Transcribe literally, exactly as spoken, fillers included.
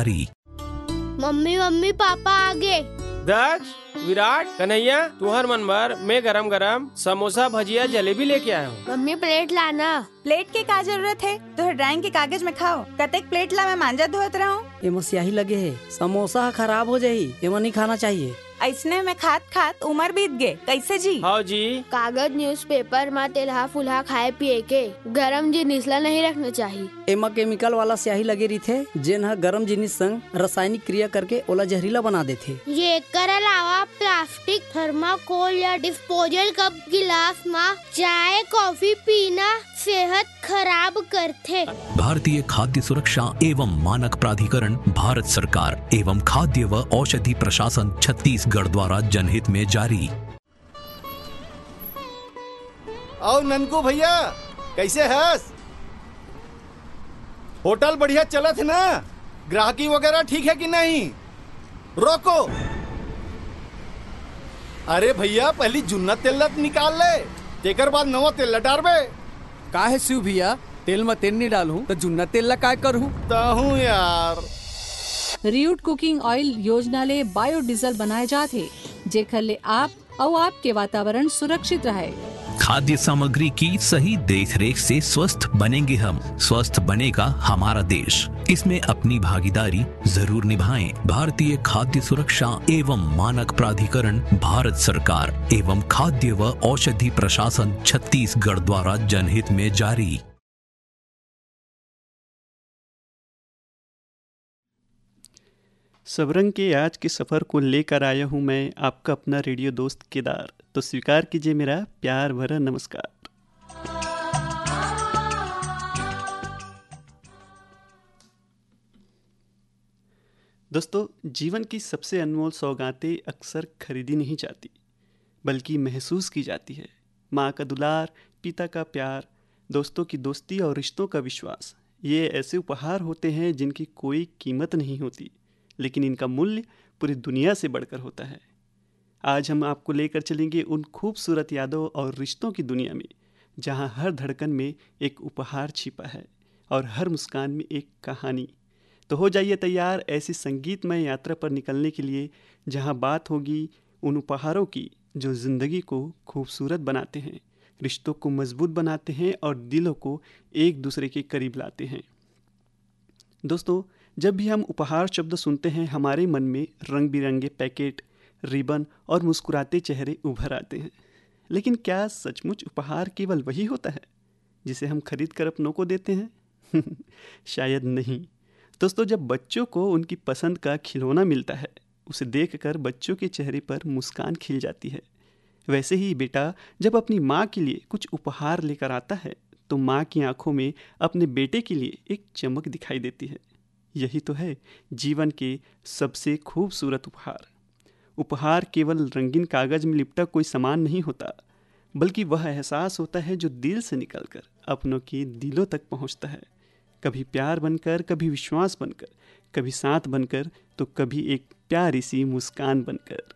जारी। Mummy mummy papa आ गए। दक्ष, विराट, कन्हैया, तुहर मन भर मैं गरम गरम समोसा भजिया जलेबी लेके आया हूँ। मम्मी प्लेट लाना। प्लेट के का जरूरत है, तो ड्राइंग के कागज में खाओ। कतेक प्लेट ला मैं मांजा धोत रहा हूँ। एमा स्याही लगे है, समोसा खराब हो जाही, एमा नहीं खाना चाहिए। ऐसने में खात खात उम्र बीत गए, कैसे जी? हाँ जी। कागज न्यूज़पेपर में तेलहा फुलहा खाए पिए के गरम जिनिस ला नहीं रखना चाहिए। एमा केमिकल वाला स्याही लगे रही थे, जेन ह गरम जिनिस संग रासायनिक क्रिया करके ओला जहरीला बना देथे। ये कर अलावा प्लास्टिक, थर्माकोल या डिस्पोजल कप गिलास में चाय कॉफी पीना सेहत खराब करथे। भारतीय खाद्य सुरक्षा एवं मानक प्राधिकरण, भारत सरकार एवं खाद्य व औषधि प्रशासन छत्तीसगढ़ द्वारा जनहित में जारी। आओ ननकू भैया, कैसे हस? होटल बढ़िया चलत है ना? ग्राहकी वगैरह ठीक है कि नहीं? रोको, अरे भैया पहली जुन्ना तेल निकाल ले, तेकर बाद नवा तेल डालबे। का है शिव भैया, तेल में तेल नहीं डालूं तो जुन्ना तेल ला काय करूं? ताहू यार। रियूट कुकिंग ऑयल योजना ले बायोडीजल बनाए जाते, जेखर ले आप और आपके वातावरण सुरक्षित रहे। खाद्य सामग्री की सही देखरेख से स्वस्थ बनेंगे हम, स्वस्थ बनेगा हमारा देश। इसमें अपनी भागीदारी जरूर निभाएं। भारतीय खाद्य सुरक्षा एवं मानक प्राधिकरण, भारत सरकार एवं खाद्य व औषधि प्रशासन छत्तीसगढ़ द्वारा जनहित में जारी। सबरंग के आज के सफ़र को लेकर आया हूँ मैं, आपका अपना रेडियो दोस्त केदार। तो स्वीकार कीजिए मेरा प्यार भरा नमस्कार। दोस्तों, जीवन की सबसे अनमोल सौगातें अक्सर खरीदी नहीं जाती, बल्कि महसूस की जाती है। माँ का दुलार, पिता का प्यार, दोस्तों की दोस्ती और रिश्तों का विश्वास, ये ऐसे उपहार होते हैं जिनकी कोई कीमत नहीं होती, लेकिन इनका मूल्य पूरी दुनिया से बढ़कर होता है। आज हम आपको लेकर चलेंगे उन खूबसूरत यादों और रिश्तों की दुनिया में, जहां हर धड़कन में एक उपहार छिपा है और हर मुस्कान में एक कहानी। तो हो जाइए तैयार ऐसी संगीतमय यात्रा पर निकलने के लिए, जहां बात होगी उन उपहारों की जो ज़िंदगी को खूबसूरत बनाते हैं, रिश्तों को मजबूत बनाते हैं और दिलों को एक दूसरे के करीब लाते हैं। दोस्तों, जब भी हम उपहार शब्द सुनते हैं, हमारे मन में रंग बिरंगे पैकेट, रिबन और मुस्कुराते चेहरे उभर आते हैं। लेकिन क्या सचमुच उपहार केवल वही होता है जिसे हम खरीद कर अपनों को देते हैं? शायद नहीं। दोस्तों, जब बच्चों को उनकी पसंद का खिलौना मिलता है, उसे देखकर बच्चों के चेहरे पर मुस्कान खिल जाती है। वैसे ही बेटा जब अपनी माँ के लिए कुछ उपहार लेकर आता है, तो माँ की आंखों में अपने बेटे के लिए एक चमक दिखाई देती है। यही तो है जीवन के सबसे खूबसूरत उपहार। उपहार केवल रंगीन कागज में लिपटा कोई सामान नहीं होता, बल्कि वह एहसास होता है जो दिल से निकलकर अपनों के दिलों तक पहुंचता है। कभी प्यार बनकर, कभी विश्वास बनकर, कभी साथ बनकर, तो कभी एक प्यारी सी मुस्कान बनकर।